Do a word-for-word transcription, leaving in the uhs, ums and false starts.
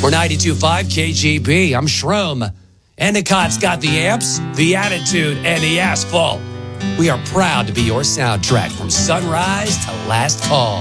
We're ninety-two point five K G B. I'm Shroom. Endicott's got the amps, the attitude, and the asphalt. We are proud to be your soundtrack from sunrise to last call.